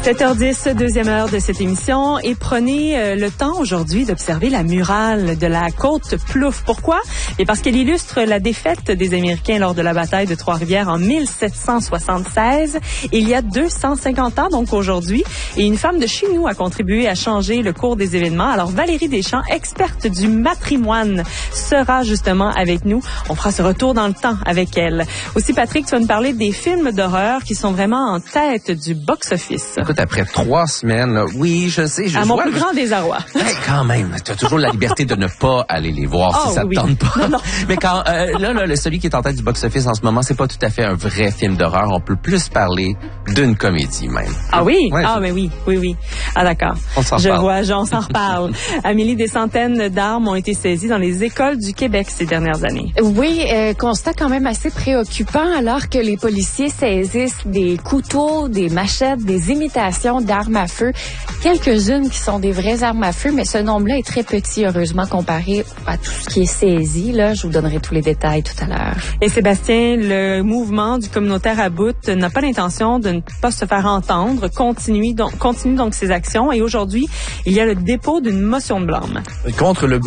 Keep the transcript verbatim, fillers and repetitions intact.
sept heures dix, deuxième heure de cette émission, et prenez euh, le temps aujourd'hui d'observer la murale de la côte Plouffe. Pourquoi? Et parce qu'elle illustre la défaite des Américains lors de la bataille de Trois-Rivières en mille sept cent soixante-seize, il y a deux cent cinquante ans, donc aujourd'hui, et une femme de chez nous a contribué à changer le cours des événements. Alors Valérie Deschamps, experte du matrimoine, sera justement avec nous. On fera ce retour dans le temps avec elle. Aussi, Patrick, tu vas nous parler des films d'horreur qui sont vraiment en tête du box-office. Écoute, après trois semaines, là, oui, je sais. Je à mon vois, plus grand désarroi. Hey, quand même, tu as toujours la liberté de ne pas aller les voir oh, si ça oui. te tente pas. Non, non. Mais quand euh, là, là, celui qui est en tête du box-office en ce moment, c'est pas tout à fait un vrai film d'horreur. On peut plus parler d'une comédie même. Ah oui? Ouais, ah, je... mais oui, oui, oui. Ah d'accord. On s'en Je reparle. vois, j'en s'en reparle. Amélie, des centaines d'armes ont été saisies dans les écoles du Québec ces dernières années. Oui, euh, constat quand même assez préoccupant alors que les policiers saisissent des couteaux, des machettes, des imitations d'armes à feu. Quelques-unes qui sont des vraies armes à feu, mais ce nombre-là est très petit, heureusement, comparé à tout ce qui est saisi. Là, je vous donnerai tous les détails tout à l'heure. Et Sébastien, le mouvement du communautaire à bout n'a pas l'intention de ne pas se faire entendre, continue donc, continue donc ses actions. Et aujourd'hui, il y a le dépôt d'une motion de blâme. Contre le